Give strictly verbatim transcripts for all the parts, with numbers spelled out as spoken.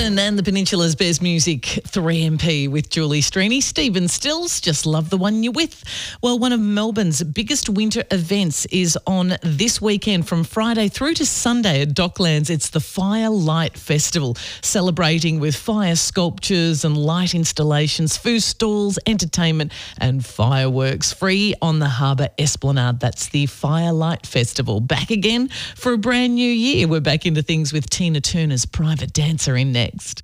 Melbourne and the Peninsula's best music, three M P with Julie Strini. Stephen Stills, just love the one you're with. Well, one of Melbourne's biggest winter events is on this weekend from Friday through to Sunday at Docklands. It's the Firelight Festival, celebrating with fire sculptures and light installations, food stalls, entertainment and fireworks. Free on the Harbour Esplanade. That's the Firelight Festival. Back again for a brand new year. We're back into things with Tina Turner's Private Dancer in next.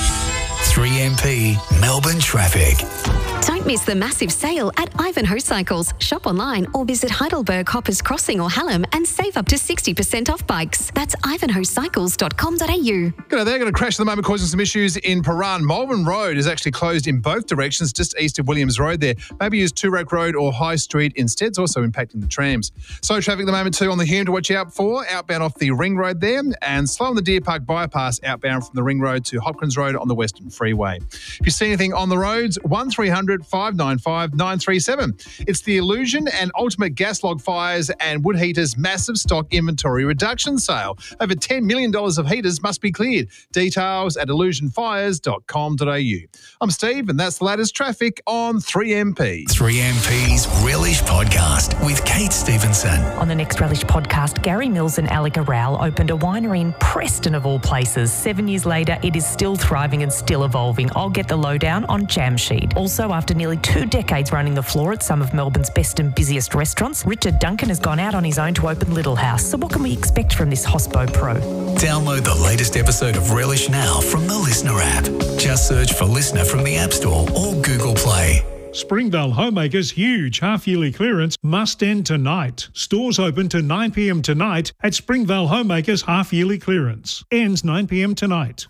three M P Melbourne traffic. Don't miss the massive sale at Ivanhoe Cycles. Shop online or visit Heidelberg, Hoppers Crossing or Hallam and save up to sixty percent off bikes. That's ivanhoe cycles dot com dot a u. G'day, they're going to crash at the moment, causing some issues in Paran. Malvern Road is actually closed in both directions, just east of Williams Road there. Maybe use Toorak Road or High Street instead. It's also impacting the trams. So traffic at the moment too on the Hume to watch out for, outbound off the Ring Road there, and slow on the Deer Park bypass outbound from the Ring Road to Hopkins Road on the Western Freeway. If you see anything on the roads, one three hundred five nine five nine three seven. It's the Illusion and Ultimate Gas Log Fires and Wood Heaters massive stock inventory reduction sale. Over ten million dollars of heaters must be cleared. Details at illusion fires dot com dot a u. I'm Steve, and that's the latest traffic on three M P. three M P's Relish Podcast with Kate Stevenson. On the next Relish Podcast, Gary Mills and Alika Rowell opened a winery in Preston of all places. Seven years later, it is still thriving and still evolving. I'll get the lowdown on Jamshed. Also, after nearly two decades running the floor at some of Melbourne's best and busiest restaurants, Richard Duncan has gone out on his own to open Little House. So what can we expect from this Hospo Pro? Download the latest episode of Relish now from the Listener app. Just search for Listener from the App Store or Google Play. Springvale Homemakers' huge half-yearly clearance must end tonight. Stores open to nine p m tonight at Springvale Homemakers' half-yearly clearance. Ends nine p m tonight.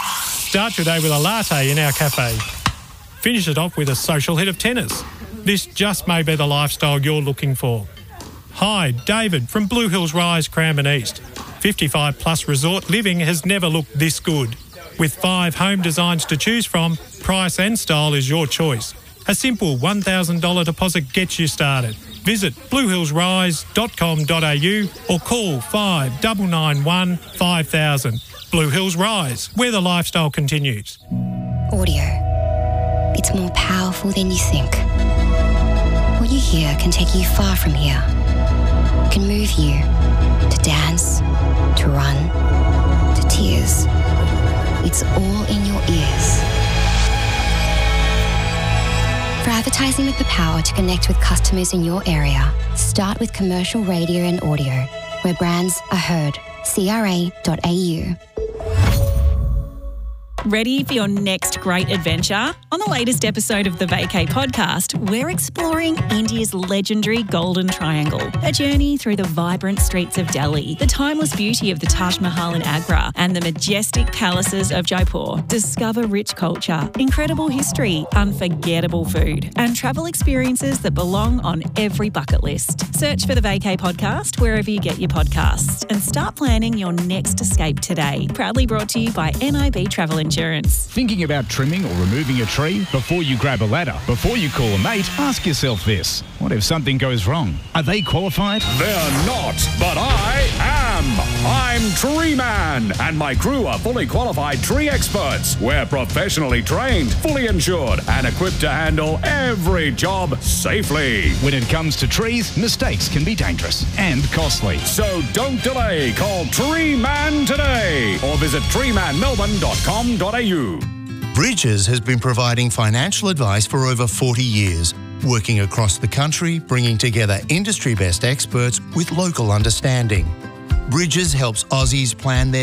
Start your day with a latte in our cafe. Finish it off with a social hit of tennis. This just may be the lifestyle you're looking for. Hi, David from Blue Hills Rise, Cranbourne East. fifty-five plus resort living has never looked this good. With five home designs to choose from, price and style is your choice. A simple one thousand dollars deposit gets you started. Visit blue hills rise dot com dot a u or call five nine nine one five thousand. Blue Hills Rise, where the lifestyle continues. Audio. It's more powerful than you think. What you hear can take you far from here. It can move you to dance, to run, to tears. It's all in your ears. For advertising with the power to connect with customers in your area, start with commercial radio and audio, where brands are heard. c r a dot a u. Ready for your next great adventure? On the latest episode of the Vacay podcast, we're exploring India's legendary Golden Triangle, a journey through the vibrant streets of Delhi, the timeless beauty of the Taj Mahal in Agra, and the majestic palaces of Jaipur. Discover rich culture, incredible history, unforgettable food, and travel experiences that belong on every bucket list. Search for the Vacay podcast wherever you get your podcasts and start planning your next escape today. Proudly brought to you by N I B Travel Insurance. Thinking about trimming or removing a tree? Before you grab a ladder, before you call a mate, ask yourself this. What if something goes wrong? Are they qualified? They're not, but I am. I'm Tree Man, and my crew are fully qualified tree experts. We're professionally trained, fully insured, and equipped to handle every job safely. When it comes to trees, mistakes can be dangerous and costly. So don't delay. Call Tree Man today or visit tree man melbourne dot com dot a u. Bridges has been providing financial advice for over forty years, working across the country, bringing together industry best experts with local understanding. Bridges helps Aussies plan their